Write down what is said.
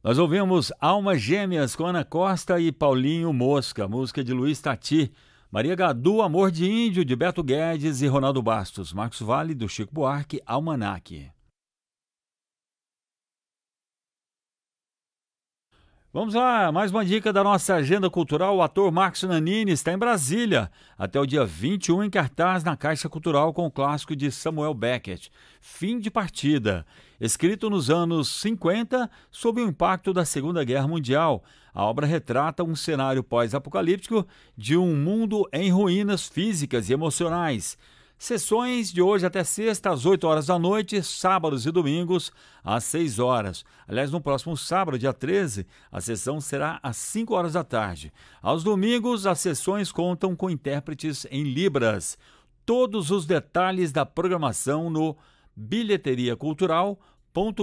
Nós ouvimos Almas Gêmeas com Ana Costa e Paulinho Mosca, música de Luiz Tati, Maria Gadu, Amor de Índio, de Beto Guedes e Ronaldo Bastos, Marcos Valle, do Chico Buarque, Almanac. Vamos lá, mais uma dica da nossa agenda cultural. O ator Marcos Nanini está em Brasília até o dia 21 em cartaz na Caixa Cultural com o clássico de Samuel Beckett, Fim de Partida. Escrito nos anos 50, sob o impacto da Segunda Guerra Mundial, a obra retrata um cenário pós-apocalíptico de um mundo em ruínas físicas e emocionais. Sessões de hoje até sexta, às 8 horas da noite, sábados e domingos, às 6 horas. Aliás, no próximo sábado, dia 13, a sessão será às 5 horas da tarde. Aos domingos, as sessões contam com intérpretes em Libras. Todos os detalhes da programação no bilheteriacultural.com.br.